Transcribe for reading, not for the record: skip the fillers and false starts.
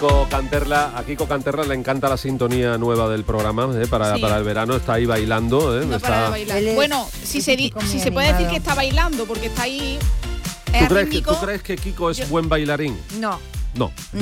Kiko Canterla. A Kiko Canterla le encanta la sintonía nueva del programa, para el verano. Está ahí bailando. No para de bailar. Bueno, si se puede decir que está bailando, porque está ahí. ¿Tú crees que Kiko es buen bailarín? No. No,